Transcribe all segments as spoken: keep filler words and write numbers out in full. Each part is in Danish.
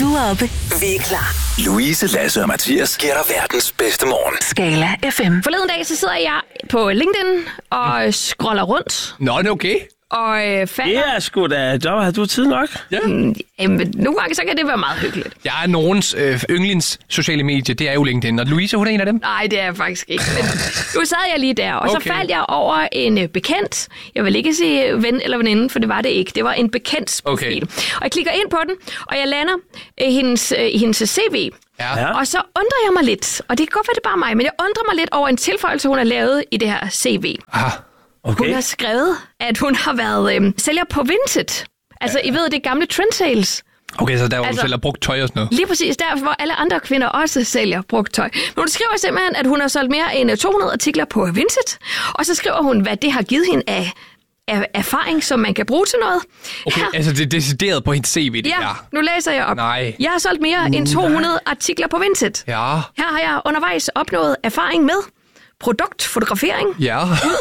Du er oppe. Vi er klar. Louise, Lasse og Mathias giver dig verdens bedste morgen. Skala F M. Forleden dag, så sidder jeg på LinkedIn og scroller rundt. Nå, det er okay. Og øh, falder... Det er sgu da... Der har du tid nok. Ja. Mm, jamen, nogle gange, så kan det være meget hyggeligt. Jeg er nogens øh, yndlings sociale medier, det er jo LinkedIn. Og Louise, hun er en af dem? Nej, det er jeg faktisk ikke. Men nu sad jeg lige der, og okay. så faldt jeg over en øh, bekendt. Jeg vil ikke sige ven eller veninde, for det var det ikke. Det var en bekendt profil. Okay. Og jeg klikker ind på den, og jeg lander øh, hendes, øh, hendes C V. Ja. Og så undrer jeg mig lidt, og det kan godt være, det er bare mig, men jeg undrer mig lidt over en tilføjelse, hun har lavet i det her C V. Aha. Okay. Hun har skrevet, at hun har været øh, sælger på Vinted. Altså, ja. I ved, det er gamle trendsales. Okay, så der hvor Altså- du sælger brugt tøj og sådan noget. Lige præcis der, hvor alle andre kvinder også sælger brugt tøj. Men hun skriver simpelthen, at hun har solgt mere end to hundrede artikler på Vinted. Og så skriver hun, hvad det har givet hende af, af erfaring, som man kan bruge til noget. Okay, Her, altså det er decideret på hendes C V, det ja, her. nu læser jeg op. Nej. Jeg har solgt mere end to hundrede artikler på Vinted. Ja. Her har jeg undervejs opnået erfaring med produktfotografering, Ja.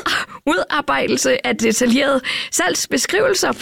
udarbejdelse af detaljerede salgsbeskrivelser,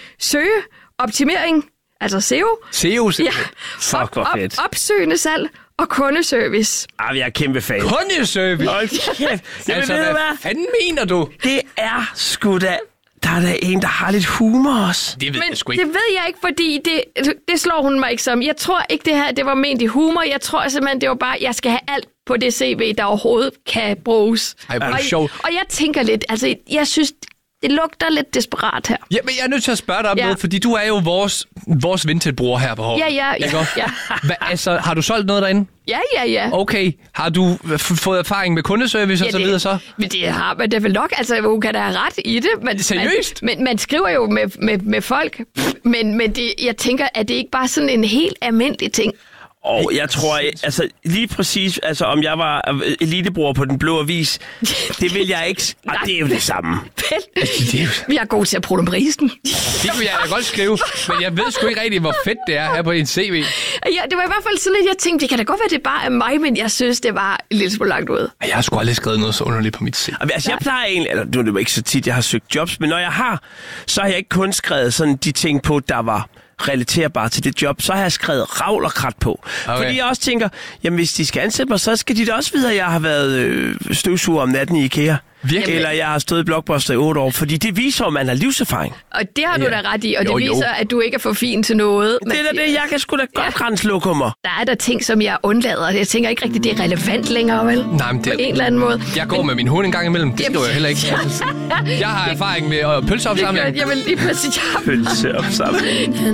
søgeoptimering, altså S E O, S E O. ja, Fuck, hvor fedt. opsøgende salg og kundeservice. Ah, jeg er kæmpe fan. Kundeservice. Hold kæft. Jamen, Altså, ved du hvad hvad? fanden mener du? Det er sgu da... Der er da en, der har lidt humor også. Det ved Men jeg sgu ikke. det ved jeg ikke, fordi det, det slår hun mig ikke som. Jeg tror ikke, det her det var ment i humor. Jeg tror simpelthen, det var bare, jeg skal have alt på det C V, der overhovedet kan bruges. Ej, hvor er og, det sjovt. og jeg tænker lidt, altså jeg synes, det lugter lidt desperat her. Ja, men jeg er nødt til at spørge dig om Ja. noget, fordi du er jo vores, vores Vinted-bruger her på Hård. Ja, ja, ja. ja. Hvad, altså, har du solgt noget derinde? Ja, ja, ja. Okay. Har du f- fået erfaring med kundeservice og så videre så? Men det har man da vel nok. Altså, hun kan da have ret i det. Men, Seriøst? Man, men man skriver jo med, med, med folk. Men, men det, jeg tænker, at det ikke bare sådan en helt almindelig ting. Og jeg tror, altså lige præcis, altså om jeg var elitebruger på Den Blå Avis, det vil jeg ikke... Ah, det er jo det samme. Vel, vi er gode til at bruge dem risen. Det kunne jeg da godt skrive, men jeg ved sgu ikke rigtig, hvor fedt det er her på din C V. Ja, det var i hvert fald sådan lidt, jeg tænkte, det kan da godt være, det bare er mig, men jeg synes, det var en lille smule langt ud. Jeg har sgu aldrig skrevet noget så underligt på mit C V. Altså, jeg plejer egentlig, eller nu er det jo ikke så tit, jeg har søgt jobs, men når jeg har, så har jeg ikke kun skrevet sådan de ting på, der var relaterbare til det job, så har jeg skrevet ravl og krat på. Okay. Fordi jeg også tænker, jamen hvis de skal ansætte mig, så skal de da også vide, at jeg har været øh, støvsuger om natten i IKEA. Virkelig? Eller jeg har stået i Blockbuster i otte år, fordi det viser, at man har livserfaring. Og det har du Ja. da ret i, og det Jo, jo. viser, at du ikke er for fin til noget. Det er da det, jeg kan sgu da godt grænse lokummer. Der er der ting, som jeg undlader. Jeg tænker ikke rigtigt, det er relevant længere, vel? Nej, men det På en eller anden måde. Jeg går med min hund en gang imellem. Det skriver jeg heller ikke. Jeg har erfaring med øh, pølseopsamling. Jeg vil lige præcis... Pølse op sammen.